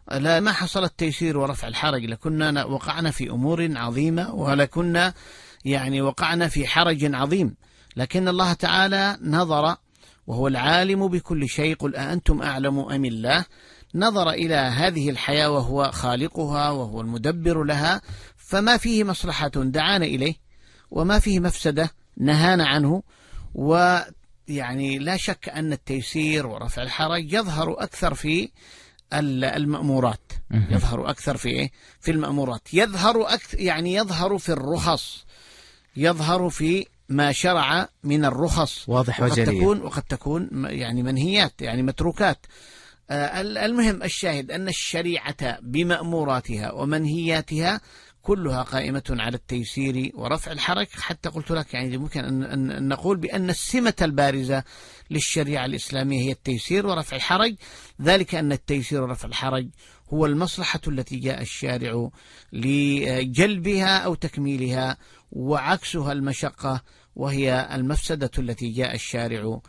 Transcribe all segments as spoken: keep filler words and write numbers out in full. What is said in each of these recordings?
لا ما حصل التيسير ورفع الحرج لكنا وقعنا في أمور عظيمة، ولكنا يعني وقعنا في حرج عظيم. لكن الله تعالى نظر وهو العالم بكل شيء، قل أأنتم أعلم أم الله، نظر إلى هذه الحياة وهو خالقها وهو المدبر لها، فما فيه مصلحة دعانا إليه، وما فيه مفسدة نهانا عنه. ويعني لا شك أن التيسير ورفع الحرج يظهر أكثر في المأمورات، يظهر أكثر في في المأمورات، يظهر أكثر يعني يظهر في الرخص، يظهر في ما شرع من الرخص، واضح وقد وجلية. تكون وقد تكون يعني منهيات، يعني متروكات. المهم الشاهد أن الشريعة بمأموراتها ومنهياتها كلها قائمة على التيسير ورفع الحرج. حتى قلت لك يعني ممكن أن نقول بأن السمة البارزة للشريعة الإسلامية هي التيسير ورفع الحرج، ذلك أن التيسير ورفع الحرج هو المصلحة التي جاء الشارع لجلبها أو تكميلها، وعكسها المشقة وهي المفسدة التي جاء الشارع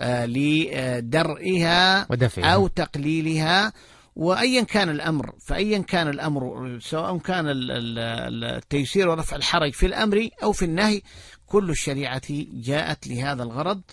لدرئها أو تقليلها. وأيا كان الأمر فأيا كان الأمر سواء كان التيسير ورفع الحرج في الأمر أو في النهي، كل الشريعة جاءت لهذا الغرض.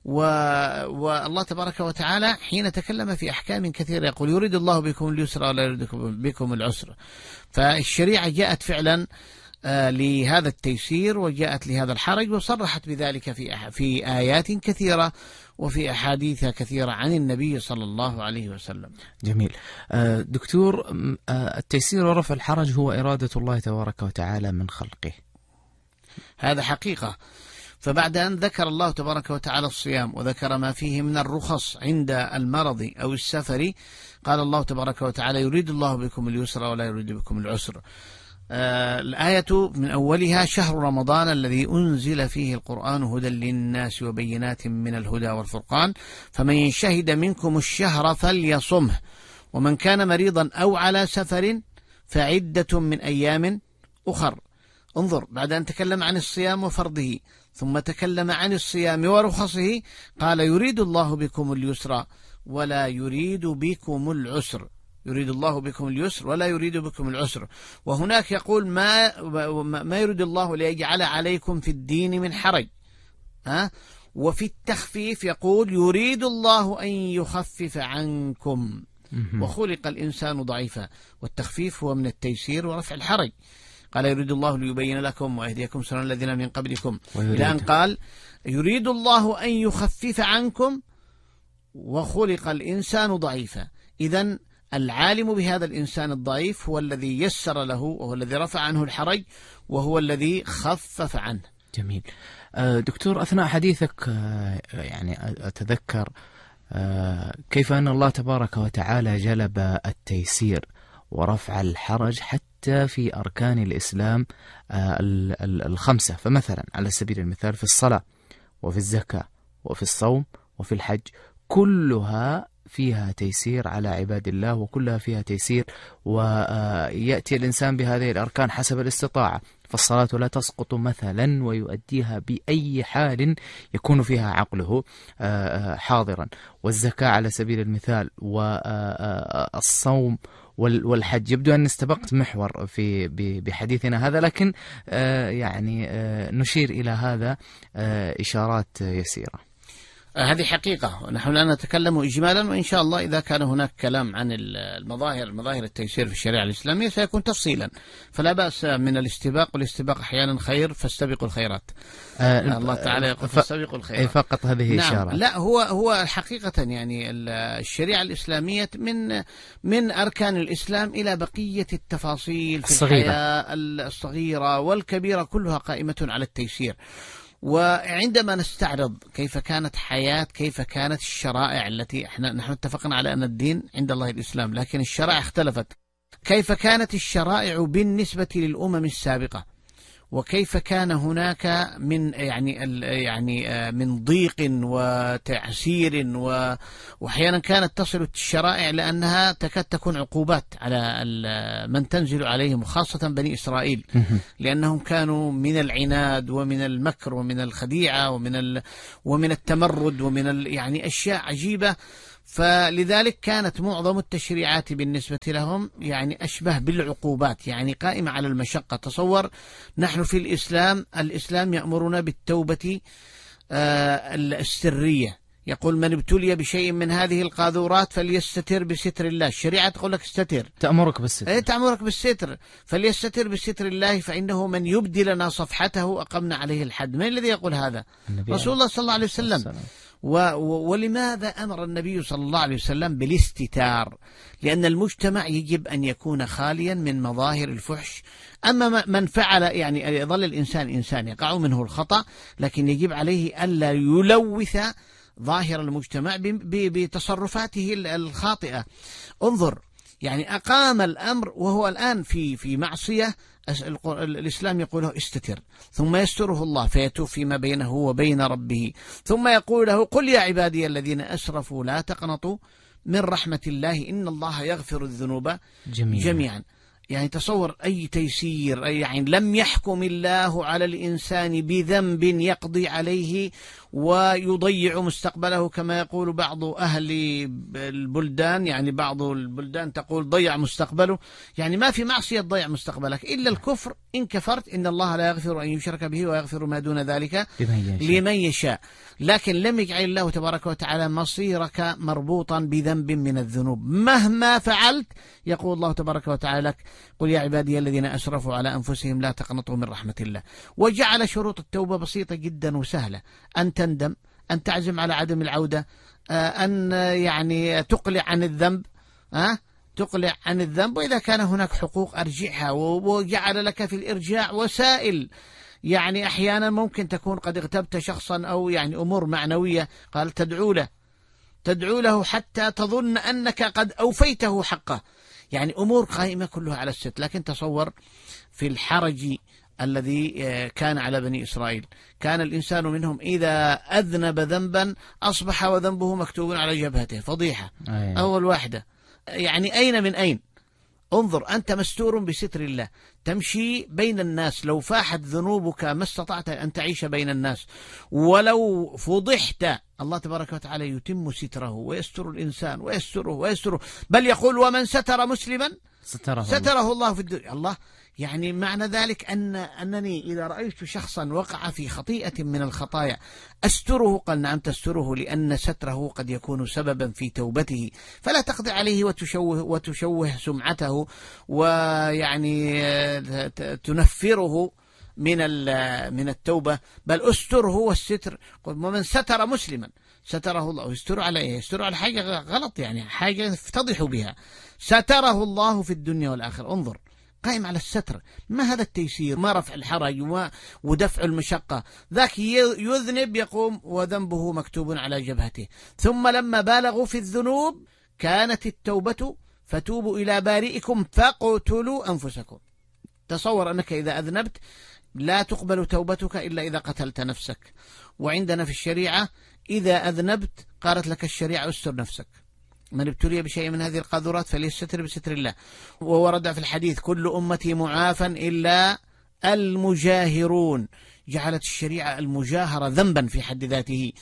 والله تبارك وتعالى حين تكلم في أحكام كثيرة يقول يريد الله بكم اليسر ولا يريد بكم العسر. فالشريعة جاءت فعلا لهذا التيسير وجاءت لهذا الحرج، وصرحت بذلك في في آيات كثيرة وفي أحاديث كثيرة عن النبي صلى الله عليه وسلم. جميل. دكتور، التيسير ورفع الحرج هو إرادة الله تبارك وتعالى من خلقه، هذا حقيقة. فبعد أن ذكر الله تبارك وتعالى الصيام وذكر ما فيه من الرخص عند المرض أو السفر، قال الله تبارك وتعالى يريد الله بكم اليسر ولا يريد بكم العسر. آه الآية من أولها شهر رمضان الذي أنزل فيه القرآن هدى للناس وبينات من الهدى والفرقان فمن شهد منكم الشهر فليصمه ومن كان مريضا أو على سفر فعدة من أيام أخر. انظر، بعد أن تكلم عن الصيام وفرضه ثم تكلم عن الصيام ورخصه قال يريد الله بكم اليسر ولا يريد بكم العسر، يريد الله بكم اليسر ولا يريد بكم العسر. وهناك يقول ما ما يريد الله ليجعل عليكم في الدين من حرج، ها. وفي التخفيف يقول يريد الله أن يخفف عنكم وخلق الإنسان ضعيفا، والتخفيف هو من التيسير ورفع الحرج. قال يريد الله ليبين لكم ويهديكم سنن الذين من قبلكم، إلى أن قال يريد الله أن يخفف عنكم وخلق الإنسان ضعيفا. إذن العالم بهذا الإنسان الضعيف هو الذي يسر له وهو الذي رفع عنه الحرج وهو الذي خفف عنه. جميل. دكتور، أثناء حديثك يعني أتذكر كيف أن الله تبارك وتعالى جلب التيسير ورفع الحرج حتى في أركان الإسلام الخمسة. فمثلا على سبيل المثال في الصلاة وفي الزكاة وفي الصوم وفي الحج كلها فيها تيسير على عباد الله، وكلها فيها تيسير، ويأتي الإنسان بهذه الأركان حسب الاستطاعة. فالصلاة لا تسقط مثلا ويؤديها بأي حال يكون فيها عقله حاضرا، والزكاة على سبيل المثال، والصوم والحج. يبدو أن استبقت محور في بحديثنا هذا، لكن يعني نشير إلى هذا إشارات يسيرة. هذه حقيقة، ونحن لا نتكلم إجمالا، وإن شاء الله إذا كان هناك كلام عن المظاهر مظاهر التيسير في الشريعة الإسلامية سيكون تفصيلا، فلا بأس من الاستباق، والاستباق أحيانا خير، فاستبقوا الخيرات. آه الله تعالى يقول فاستبقوا الخيرات. فقط هذه نعم. إشارة. لا، هو هو حقيقة يعني الشريعة الإسلامية من من أركان الإسلام إلى بقية التفاصيل في الصغيرة. الحياة الصغيرة والكبيرة كلها قائمة على التيسير. وعندما نستعرض كيف كانت حياة، كيف كانت الشرائع التي احنا نحن اتفقنا على أن الدين عند الله الإسلام، لكن الشرائع اختلفت. كيف كانت الشرائع بالنسبة للأمم السابقة، وكيف كان هناك من يعني يعني من ضيق وتعسير، واحيانا كانت تصل الشرائع لأنها تكاد تكون عقوبات على من تنزل عليهم، وخاصة بني إسرائيل، لأنهم كانوا من العناد ومن المكر ومن الخديعة ومن ومن التمرد ومن يعني أشياء عجيبة. فلذلك كانت معظم التشريعات بالنسبة لهم يعني أشبه بالعقوبات، يعني قائمة على المشقة. تصور نحن في الإسلام، الإسلام يأمرنا بالتوبة السرية، يقول من ابتلي بشيء من هذه القاذورات فليستتر بستر الله. الشريعة تقول لك استتر، تأمرك بالستر. ايه تأمرك بالستر، فليستتر بستر الله فإنه من يبدي لنا صفحته أقمنا عليه الحد. من الذي يقول هذا؟ رسول الله صلى الله عليه وسلم. و و ولماذا أمر النبي صلى الله عليه وسلم بالاستتار؟ لأن المجتمع يجب أن يكون خاليا من مظاهر الفحش. أما من فعل يعني يظل الإنسان إنسان يقع منه الخطأ، لكن يجب عليه ألا يلوث ظاهر المجتمع بتصرفاته الخاطئة. انظر، يعني أقام الأمر وهو الآن في في معصية، الإسلام يقول له استتر، ثم يستره الله فيتوب فيما بينه وبين ربه، ثم يقول له قل يا عبادي الذين أسرفوا لا تقنطوا من رحمة الله إن الله يغفر الذنوب جميعا, جميعا. يعني تصور أي تيسير، يعني لم يحكم الله على الإنسان بذنب يقضي عليه ويضيع مستقبله كما يقول بعض أهل البلدان، يعني بعض البلدان تقول ضيع مستقبله، يعني ما في معصية تضيع مستقبلك إلا الكفر، إن كفرت إن الله لا يغفر أن يشرك به ويغفر ما دون ذلك لمن يشاء. لكن لم يجعل الله تبارك وتعالى مصيرك مربوطا بذنب من الذنوب، مهما فعلت يقول الله تبارك وتعالى لك قل يا عبادي الذين أسرفوا على أنفسهم لا تقنطوا من رحمة الله. وجعل شروط التوبة بسيطة جدا وسهلة، أن تندم، أن تعزم على عدم العودة، أن يعني تقلع عن الذنب، أه؟ تقلع عن الذنب، وإذا كان هناك حقوق أرجعها، وجعل لك في الإرجاع وسائل. يعني أحيانا ممكن تكون قد اغتبت شخصا أو يعني أمور معنوية، قال تدعو له تدعو له حتى تظن أنك قد أوفيته حقه، يعني أمور قائمة كلها على الست. لكن تصور في الحرج الذي كان على بني إسرائيل، كان الإنسان منهم إذا أذنب ذنبا أصبح وذنبه مكتوب على جبهته، فضيحة. أيه. أول واحدة، يعني أين من أين؟ انظر، أنت مستور بستر الله، تمشي بين الناس، لو فاحت ذنوبك ما استطعت أن تعيش بين الناس، ولو فضحت الله تبارك وتعالى يتم ستره ويستر الإنسان ويستره ويستره، بل يقول ومن ستر مسلما ستره, ستره الله في الدنيا. الله، يعني معنى ذلك أن أنني إذا رأيت شخصا وقع في خطيئة من الخطايا أستره، قال نعم تستره، لأن ستره قد يكون سببا في توبته، فلا تقضي عليه وتشوه, وتشوه سمعته ويعني تنفره من من التوبة، بل أستره. والستر ومن ستر مسلما ستره الله. يستر على إيه؟ يستر على حاجة غلط، يعني حاجة يفتضح بها، ستره الله في الدنيا والآخرة. انظر، قائم على الستر، ما هذا التيسير، ما رفع الحرج ودفع المشقة. ذاك يذنب يقوم وذنبه مكتوب على جبهته، ثم لما بالغوا في الذنوب كانت التوبة فتوبوا إلى بارئكم فاقتلوا أنفسكم. تصور أنك إذا أذنبت لا تقبل توبتك إلا إذا قتلت نفسك. وعندنا في الشريعة إذا أذنبت قالت لك الشريعة استر نفسك، من ابتلي بشيء من هذه القاذورات فليستتر بستر الله. وورد في الحديث كل أمتي معافى إلا المجاهرون. جعلت الشريعة المجاهرة ذنبا في حد ذاته،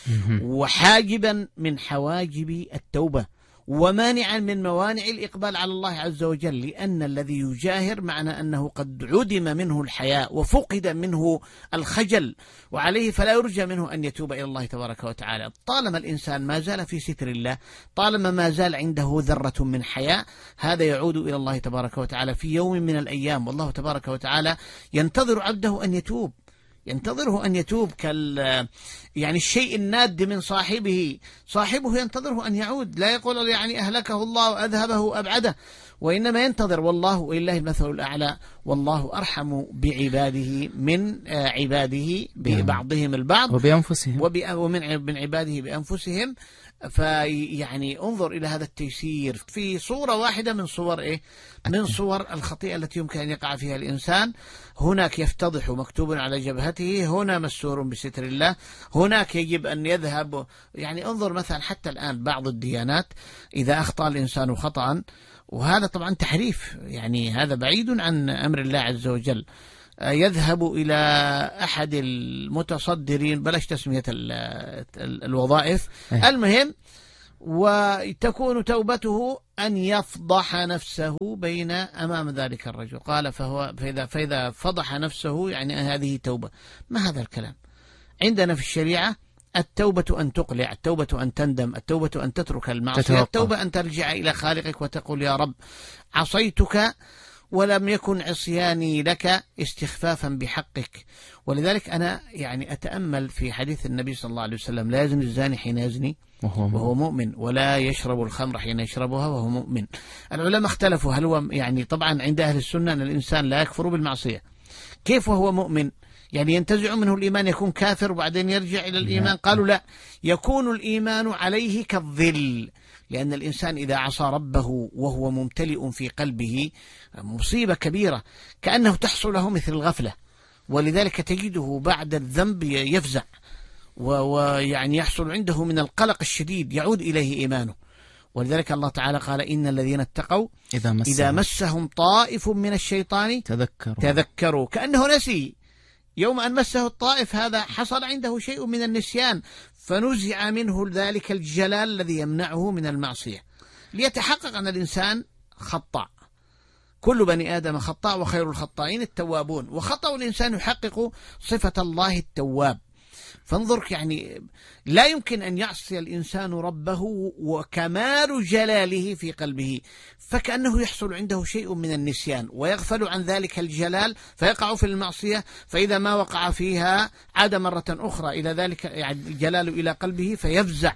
وحاجبا من حواجب التوبة، ومانعا من موانع الإقبال على الله عز وجل، لأن الذي يجاهر معنى أنه قد عدم منه الحياء وفقد منه الخجل، وعليه فلا يرجى منه أن يتوب إلى الله تبارك وتعالى. طالما الإنسان ما زال في ستر الله، طالما ما زال عنده ذرة من حياء، هذا يعود إلى الله تبارك وتعالى في يوم من الأيام، والله تبارك وتعالى ينتظر عبده أن يتوب، ينتظره أن يتوب، كال يعني الشيء الناد من صاحبه، صاحبه ينتظره أن يعود، لا يقول يعني أهلكه الله وأذهبه أبعده، وإنما ينتظر. والله ولله المثل الأعلى، والله أرحم بعباده من عباده ببعضهم البعض وبأنفسهم، ومن من عباده بأنفسهم. فيعني انظر إلى هذا التيسير في صورة واحدة من صور إيه؟ من صور الخطيئة التي يمكن أن يقع فيها الإنسان. هناك يفتضح مكتوب على جبهته، هنا مستور بستر الله، هناك يجب أن يذهب. يعني انظر مثلا حتى الآن بعض الديانات إذا أخطأ الإنسان خطأ، وهذا طبعا تحريف، يعني هذا بعيد عن أمر الله عز وجل، يذهب إلى أحد المتصدرين، بلاش تسمية الوظائف، المهم وتكون توبته أن يفضح نفسه بين أمام ذلك الرجل. قال فهو فإذا, فإذا فضح نفسه يعني هذه توبة. ما هذا الكلام؟ عندنا في الشريعة التوبة أن تقلع، التوبة أن تندم، التوبة أن تترك المعصية، التوبة أن ترجع إلى خالقك وتقول يا رب عصيتك ولم يكن عصياني لك استخفافا بحقك. ولذلك أنا يعني أتأمل في حديث النبي صلى الله عليه وسلم: لا يزني الزاني حين يزني وهو مؤمن، ولا يشرب الخمر حين يشربها وهو مؤمن. العلماء اختلفوا هل هو يعني طبعا عند أهل السنة أن الإنسان لا يكفر بالمعصية، كيف وهو مؤمن؟ يعني ينتزع منه الإيمان يكون كافر وبعدين يرجع إلى الإيمان؟ قالوا لا، يكون الإيمان عليه كالظل، لأن الإنسان إذا عصى ربه وهو ممتلئ في قلبه مصيبة كبيرة، كأنه تحصل له مثل الغفلة، ولذلك تجده بعد الذنب يفزع ويعني يحصل عنده من القلق الشديد، يعود إليه إيمانه. ولذلك الله تعالى قال: إن الذين اتقوا إذا مسهم, إذا مسهم طائف من الشيطان تذكروا تذكروا كأنه نسي. يوم أن مسه الطائف هذا حصل عنده شيء من النسيان، فنزع منه ذلك الجلال الذي يمنعه من المعصية، ليتحقق أن الإنسان خطأ. كل بني آدم خطاء وخير الخطائين التوابون، وخطأ الإنسان يحقق صفة الله التواب. فانظر يعني لا يمكن أن يعصي الإنسان ربه وكمال جلاله في قلبه، فكأنه يحصل عنده شيء من النسيان ويغفل عن ذلك الجلال فيقع في المعصية، فإذا ما وقع فيها عاد مرة أخرى إلى ذلك الجلال إلى قلبه فيفزع.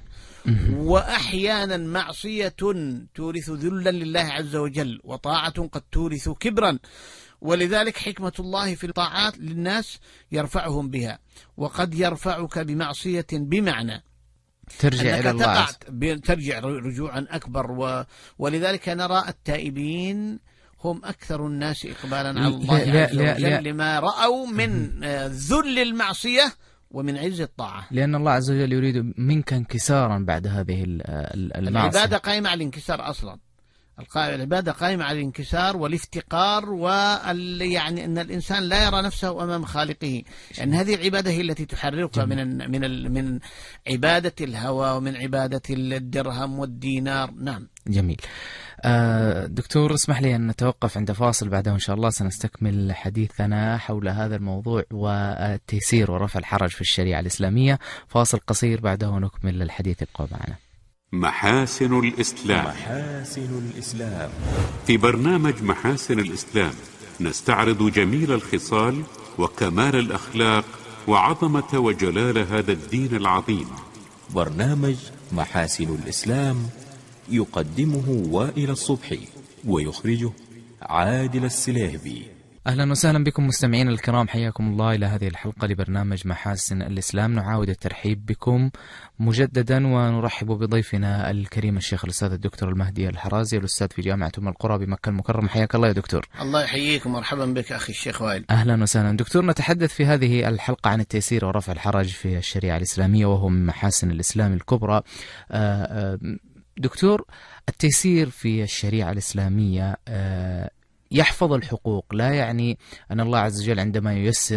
وأحيانا معصية تورث ذلا لله عز وجل، وطاعة قد تورث كبرا. ولذلك حكمة الله في الطاعات للناس يرفعهم بها، وقد يرفعك بمعصية بمعنى ترجع إلى الله، ترجع رجوعا أكبر. و... ولذلك نرى التائبين هم أكثر الناس إقبالا على الله لا عز لا وجل لا لما رأوا من ذل المعصية ومن عز الطاعة، لأن الله عز وجل يريد منك انكسارا بعد هذه المعصية. العبادة قائمة على الانكسار أصلا، العبادة قائمة على الانكسار والافتقار، وال يعني أن الإنسان لا يرى نفسه أمام خالقه، لأن هذه العبادة هي التي تحررك من من من عبادة الهوى ومن عبادة الدرهم والدينار. نعم جميل. دكتور اسمح لي أن نتوقف عند فاصل، بعده إن شاء الله سنستكمل حديثنا حول هذا الموضوع والتيسير ورفع الحرج في الشريعة الإسلامية. فاصل قصير بعده نكمل الحديث. ابقوا معنا. محاسن الإسلام. محاسن الإسلام. في برنامج محاسن الإسلام نستعرض جميل الخصال وكمال الأخلاق وعظمة وجلال هذا الدين العظيم. برنامج محاسن الإسلام يقدمه وائل الصبحي ويخرجه عادل السليهبي. أهلا وسهلا بكم مستمعين الكرام، حياكم الله إلى هذه الحلقة لبرنامج محاسن الإسلام. نعاود الترحيب بكم مجددا ونرحب بضيفنا الكريم الشيخ الأستاذ الدكتور المهدي الحرازي، الأستاذ في جامعة أم القرى بمكة المكرمة. حياك الله يا دكتور. الله يحييك ومرحبا بك أخي الشيخ وائل. أهلا وسهلا دكتور. نتحدث في هذه الحلقة عن التيسير ورفع الحرج في الشريعة الإسلامية، وهو من محاسن الإسلام الكبرى. دكتور، التيسير في الشريعة الإسلامية يحفظ الحقوق، لا يعني أن الله عز وجل عندما ييسر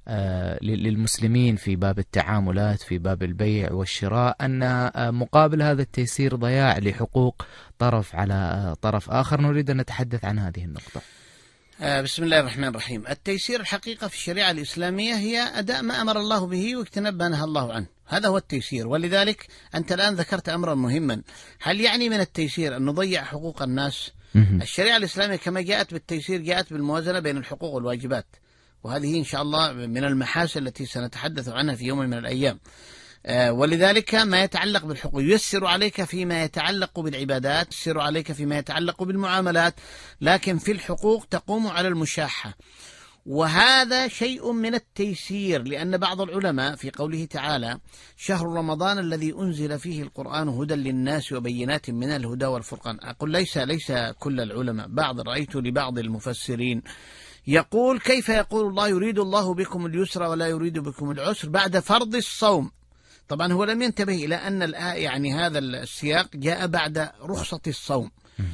للمسلمين في باب التعاملات في باب البيع والشراء أن مقابل هذا التيسير ضياع لحقوق طرف على طرف آخر. نريد أن نتحدث عن هذه النقطة. بسم الله الرحمن الرحيم. التيسير الحقيقة في الشريعة الإسلامية هي أداء ما أمر الله به واجتناب ما نهى الله عنه، هذا هو التيسير. ولذلك أنت الآن ذكرت أمرا مهما، هل يعني من التيسير أن نضيع حقوق الناس؟ الشريعة الإسلامية كما جاءت بالتيسير جاءت بالموازنة بين الحقوق والواجبات، وهذه إن شاء الله من المحاسن التي سنتحدث عنها في يوم من الأيام. ولذلك ما يتعلق بالحقوق ييسر عليك فيما يتعلق بالعبادات، ييسر عليك فيما يتعلق بالمعاملات، لكن في الحقوق تقوم على المشاحة، وهذا شيء من التيسير. لأن بعض العلماء في قوله تعالى شهر رمضان الذي أنزل فيه القرآن هدى للناس وبينات من الهدى والفرقان، أقول ليس ليس كل العلماء، بعض رأيت لبعض المفسرين يقول كيف يقول الله يريد الله بكم اليسر ولا يريد بكم العسر بعد فرض الصوم. طبعا هو لم ينتبه إلى أن يعني هذا السياق جاء بعد رخصة الصوم،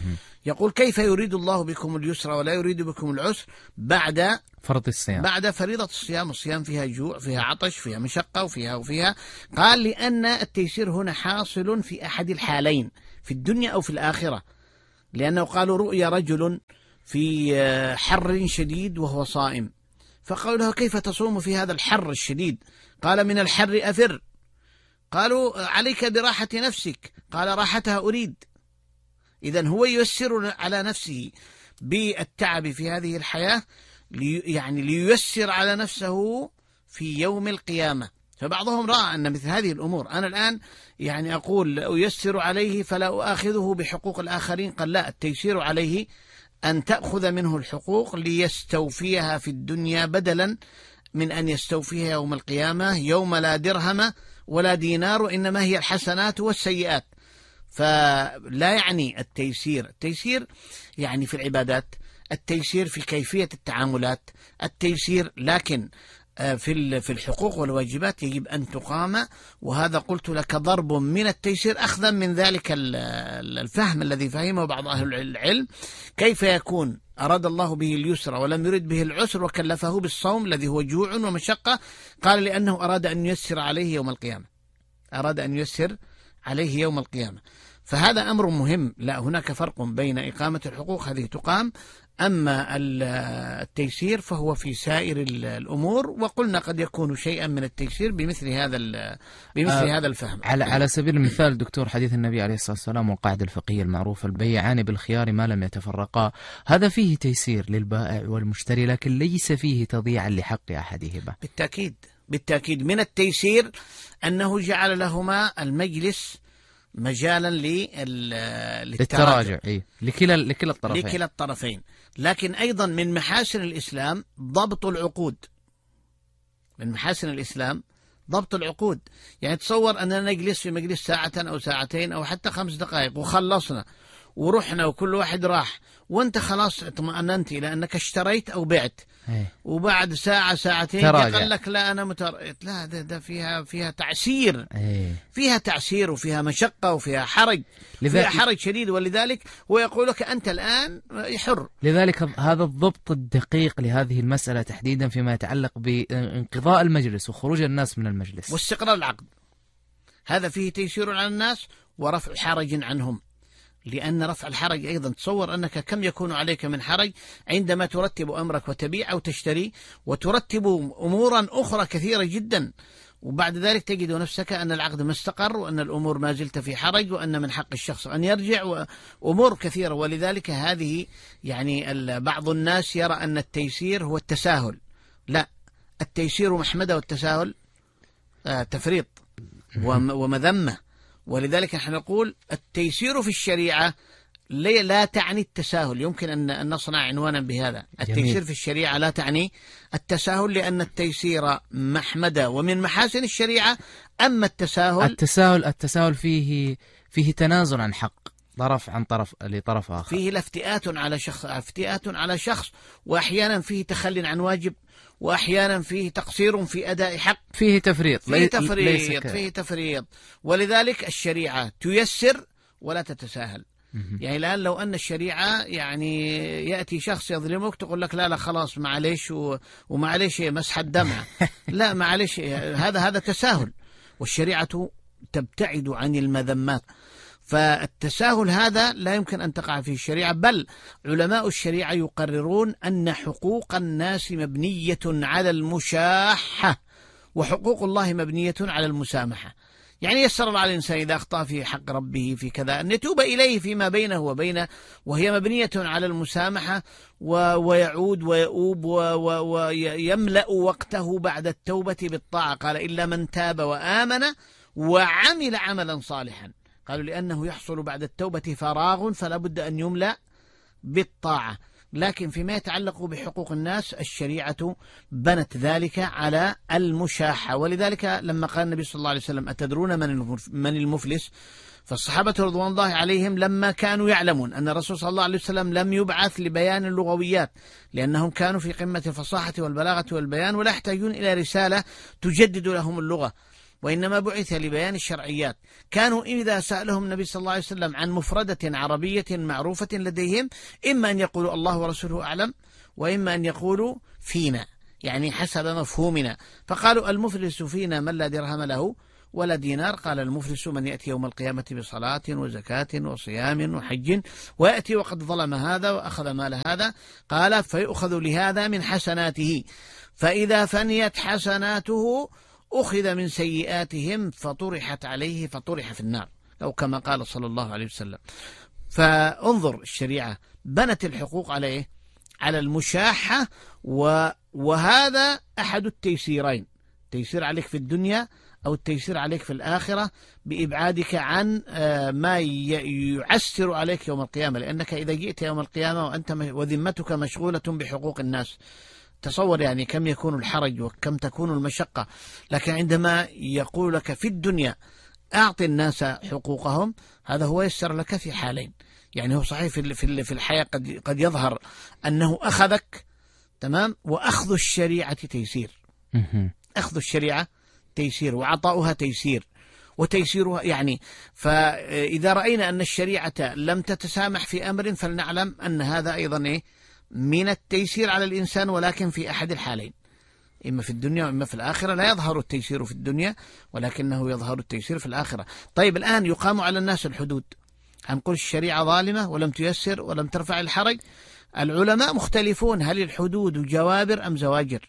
يقول كيف يريد الله بكم اليسر ولا يريد بكم العسر بعد فرض الصيام، بعد فريضة الصيام. الصيام فيها جوع، فيها عطش، فيها مشقة، وفيها وفيها قال لأن التيسير هنا حاصل في أحد الحالين، في الدنيا أو في الآخرة، لأنه قالوا رؤيا رجل في حر شديد وهو صائم، فقالوا له كيف تصوم في هذا الحر الشديد؟ قال من الحر أفر. قالوا عليك براحة نفسك، قال راحتها أريد. إذن هو ييسر على نفسه بالتعب في هذه الحياة، لي يعني لييسر على نفسه في يوم القيامة. فبعضهم رأى أن مثل هذه الأمور، أنا الآن يعني أقول أيسر عليه فلا أؤاخذه بحقوق الآخرين، قال لا، التيسير عليه أن تأخذ منه الحقوق ليستوفيها في الدنيا، بدلا من أن يستوفيها يوم القيامة يوم لا درهم ولا دينار، إنما هي الحسنات والسيئات. فلا يعني التيسير، التيسير يعني في العبادات، التيسير في كيفية التعاملات، التيسير لكن في في الحقوق والواجبات يجب أن تقام. وهذا قلت لك ضرب من التيسير أخذا من ذلك الفهم الذي فهمه بعض أهل العلم، كيف يكون أراد الله به اليسر ولم يرد به العسر وكلفه بالصوم الذي هو جوع ومشقة؟ قال لأنه أراد أن ييسر عليه يوم القيامة، أراد أن ييسر عليه يوم القيامة. فهذا أمر مهم. لا، هناك فرق بين إقامة الحقوق هذه تقام، أما التيسير فهو في سائر الأمور، وقلنا قد يكون شيئا من التيسير بمثل هذا بمثل آه هذا الفهم. على على سبيل المثال دكتور، حديث النبي عليه الصلاة والسلام والقاعدة الفقهية المعروفة البيعان بالخيار ما لم يتفرقا، هذا فيه تيسير للبائع والمشتري، لكن ليس فيه تضييعا لحق أحدهما. بالتأكيد بالتأكيد من التيسير أنه جعل لهما المجلس مجالا للتراجع، إيه؟ لكلا لكلا الطرفين لكلا الطرفين. لكن أيضا من محاسن الإسلام ضبط العقود، من محاسن الإسلام ضبط العقود. يعني تصور أننا نجلس في مجلس ساعة أو ساعتين أو حتى خمس دقائق وخلصنا ورحنا وكل واحد راح، وانت خلاص اطمأننت إلى أنك اشتريت أو بعت، هي. وبعد ساعة ساعتين قال لك لا أنا متر... لا ده, ده فيها فيها تعسير، هي. فيها تعسير وفيها مشقة وفيها حرج، لذا... فيها حرج شديد، ولذلك هو يقول لك أنت الآن حر. لذلك هذا الضبط الدقيق لهذه المسألة تحديدا فيما يتعلق بانقضاء المجلس وخروج الناس من المجلس واستقرار العقد، هذا فيه تيسير على الناس ورفع حرج عنهم. لأن رفع الحرج أيضا، تصور أنك كم يكون عليك من حرج عندما ترتب أمرك وتبيع أو تشتري، وترتب أمورا أخرى كثيرة جدا، وبعد ذلك تجد نفسك أن العقد ما استقر، وأن الأمور ما زلت في حرج، وأن من حق الشخص أن يرجع، وأمور كثيرة. ولذلك هذه يعني بعض الناس يرى أن التيسير هو التساهل. لا، التيسير محمدة والتساهل آه تفريط ومذمة. ولذلك نحن نقول التيسير في الشريعة لا تعني التساهل. يمكن أن نصنع عنوانا بهذا. التيسير جميل. في الشريعة لا تعني التساهل، لأن التيسير محمدة ومن محاسن الشريعة. أما التساهل التساهل التساهل فيه فيه تنازل عن حق طرف عن طرف لطرف آخر، فيه الافتئات على شخص افتئات على شخص، وأحيانا فيه تخلي عن واجب، وأحيانا فيه تقصير في أداء حق، فيه تفريط فيه تفريط فيه تفريط. ولذلك الشريعة تيسر ولا تتساهل. يعني الآن لو أن الشريعة يعني يأتي شخص يظلمك تقول لك لا لا خلاص معليش ومعليش مسح الدمع لا معليش، هذا هذا تساهل، والشريعة تبتعد عن المذمات. فالتساهل هذا لا يمكن أن تقع فيه الشريعة، بل علماء الشريعة يقررون أن حقوق الناس مبنية على المشاحة، وحقوق الله مبنية على المسامحة. يعني يسر الله على الإنسان إذا أخطأ في حق ربه في كذا أن يتوب إليه فيما بينه وبينه، وهي مبنية على المسامحة، ويعود ويؤوب ويملأ وقته بعد التوبة بالطاعة. قال إلا من تاب وآمن وعمل عملا صالحا، قالوا لأنه يحصل بعد التوبة فراغ فلا بد أن يملأ بالطاعة. لكن فيما يتعلق بحقوق الناس الشريعة بنت ذلك على المشاحة. ولذلك لما قال النبي صلى الله عليه وسلم أتدرون من المفلس؟ فالصحابة رضوان الله عليهم لما كانوا يعلمون أن الرسول صلى الله عليه وسلم لم يبعث لبيان اللغويات، لأنهم كانوا في قمة الفصاحة والبلاغة والبيان ولا يحتاجون إلى رسالة تجدد لهم اللغة، وإنما بعث لبيان الشرعيات. كانوا إذا سألهم النبي صلى الله عليه وسلم عن مفردة عربية معروفة لديهم إما أن يقولوا الله ورسوله أعلم، وإما أن يقولوا فينا، يعني حسب مفهومنا. فقالوا المفلس فينا من لا درهم له ولا دينار. قال المفلس من يأتي يوم القيامة بصلاة وزكاة وصيام وحج ويأتي وقد ظلم هذا وأخذ مال هذا. قال فيؤخذ لهذا من حسناته، فإذا فنيت حسناته أخذ من سيئاتهم فطرحت عليه فطرح في النار، أو كما قال صلى الله عليه وسلم. فانظر الشريعة بنت الحقوق على إيه؟ على المشاحة، وهذا أحد التيسيرين، تيسير عليك في الدنيا أو التيسير عليك في الآخرة بإبعادك عن ما يعسر عليك يوم القيامة. لأنك إذا جئت يوم القيامة وأنت وذمتك مشغولة بحقوق الناس، تصور يعني كم يكون الحرج وكم تكون المشقة. لكن عندما يقول لك في الدنيا أعطي الناس حقوقهم، هذا هو يسر لك في حالين. يعني هو صحيح في في الحياة قد قد يظهر أنه أخذك تمام، وأخذ الشريعة تيسير، أخذ الشريعة تيسير وعطاؤها تيسير وتيسيرها يعني. فإذا رأينا أن الشريعة لم تتسامح في أمر فلنعلم أن هذا أيضا إيه؟ من التيسير على الإنسان، ولكن في أحد الحالين، إما في الدنيا وإما في الآخرة. لا يظهر التيسير في الدنيا ولكنه يظهر التيسير في الآخرة. طيب الآن يقام على الناس الحدود، هنقول الشريعة ظالمة ولم تيسر ولم ترفع الحرج. العلماء مختلفون، هل الحدود جوابر أم زواجر؟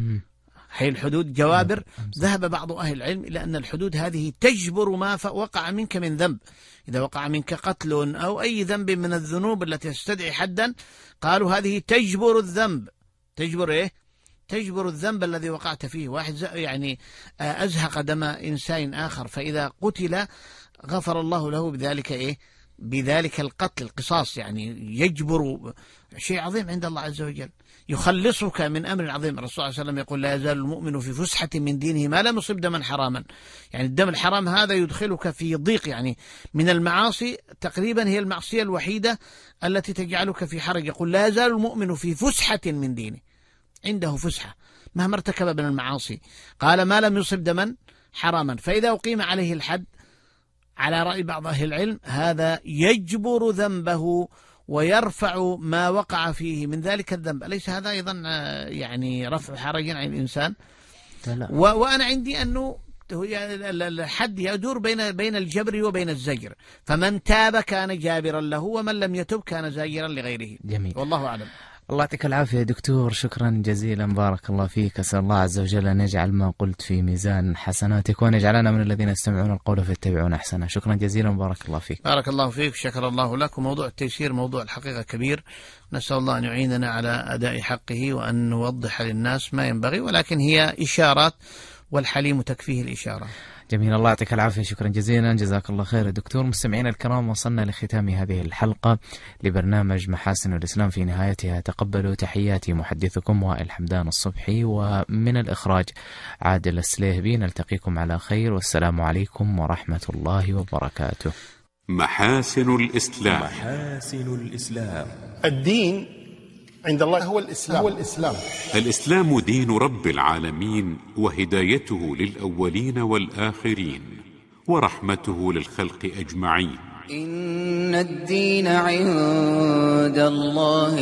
هي الحدود جوابر. ذهب بعض أهل العلم إلى أن الحدود هذه تجبر ما وقع منك من ذنب. إذا وقع منك قتل أو أي ذنب من الذنوب التي تستدعي حدا، قالوا هذه تجبر الذنب. تجبر إيه؟ تجبر الذنب الذي وقعت فيه. واحد يعني أزهق دم إنسان آخر، فإذا قتل غفر الله له بذلك إيه؟ بذلك القتل، القصاص، يعني يجبر شيء عظيم عند الله عز وجل، يخلصك من أمر عظيم. الرسول صلى الله عليه وسلم يقول لا يزال المؤمن في فسحة من دينه ما لم يصب دما حراما. يعني الدم الحرام هذا يدخلك في ضيق، يعني من المعاصي تقريبا هي المعصية الوحيدة التي تجعلك في حرج. يقول لا يزال المؤمن في فسحة من دينه، عنده فسحة مهما ارتكب من المعاصي. قال ما لم يصب دما حراما. فإذا أقيم عليه الحد على رأي بعض أهل العلم هذا يجبر ذنبه ويرفع ما وقع فيه من ذلك الذنب. أليس هذا أيضا يعني رفع حرج عن الإنسان؟ وأنا عندي أنه الحد يدور بين بين الجبر وبين الزجر، فمن تاب كان جابرا له ومن لم يتب كان زاجرا لغيره. جميل. والله أعلم. الله يعطيك العافية دكتور، شكرا جزيلا، بارك الله فيك. أسأل الله عز وجل أن يجعل ما قلت في ميزان حسناتك وأن يجعلنا من الذين يستمعون القول فيتبعون أحسنه. شكرا جزيلا وبارك الله فيك. بارك الله فيك، شكر الله لك. وموضوع التيسير موضوع الحقيقة كبير، نسأل الله أن يعيننا على أداء حقه وأن نوضح للناس ما ينبغي، ولكن هي إشارات والحليم تكفيه الإشارة. جميل، الله يعطيك العافية، شكرا جزيلا، جزاك الله خير دكتور. مستمعينا الكرام، وصلنا لختام هذه الحلقة لبرنامج محاسن الإسلام. في نهايتها تقبلوا تحياتي محدثكم وائل حمدان الصبحي، ومن الإخراج عادل السليهبي. نلتقيكم على خير، والسلام عليكم ورحمة الله وبركاته. محاسن الإسلام. محاسن الإسلام. الدين عند الله هو الإسلام. هو الإسلام. الإسلام دين رب العالمين، وهدايته للأولين والآخرين، ورحمته للخلق أجمعين. إن الدين عند الله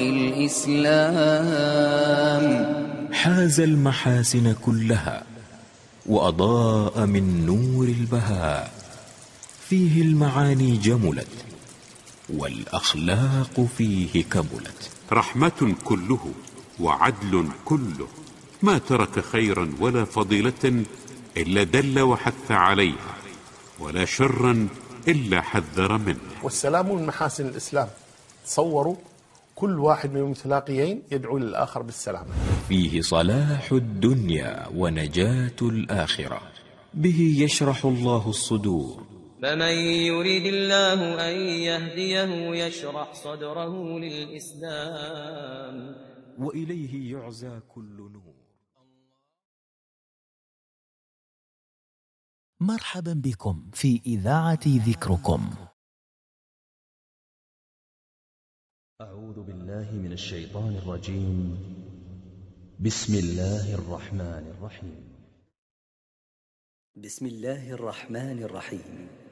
الإسلام. حاز المحاسن كلها وأضاء من نور البهاء، فيه المعاني جملت والأخلاق فيه كملت. رحمة كله وعدل كله، ما ترك خيرا ولا فضيلة إلا دل وحث عليها، ولا شرا إلا حذر منه. والسلام من محاسن الإسلام. تصوروا كل واحد من المتلاقيين يدعو للآخر بالسلام. فيه صلاح الدنيا ونجاة الآخرة، به يشرح الله الصدور. فمن يريد الله أن يهديه يشرح صدره للإسلام، وإليه يعزى كل نور. مرحبا بكم في إذاعة ذكركم. أعوذ بالله من الشيطان الرجيم. بسم الله الرحمن الرحيم. بسم الله الرحمن الرحيم